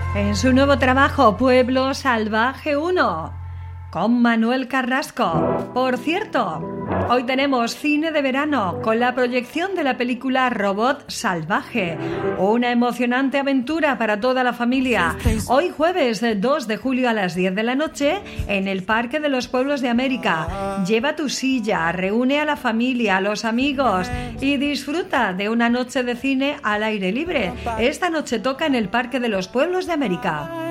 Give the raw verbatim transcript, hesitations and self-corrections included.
En su nuevo trabajo, Pueblo Salvaje uno, con Manuel Carrasco. Por cierto, hoy tenemos cine de verano con la proyección de la película Robot Salvaje, una emocionante aventura para toda la familia. Hoy jueves dos de julio a las diez de la noche en el Parque de los Pueblos de América. Lleva tu silla, reúne a la familia, a los amigos y disfruta de una noche de cine al aire libre. Esta noche toca en el Parque de los Pueblos de América.